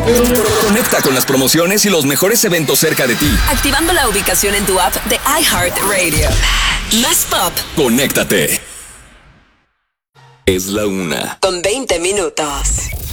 Conecta con las promociones y los mejores eventos cerca de ti. Activando la ubicación en tu app de iHeartRadio. Más pop. Conéctate. Es la 1:20 Con 20 minutos.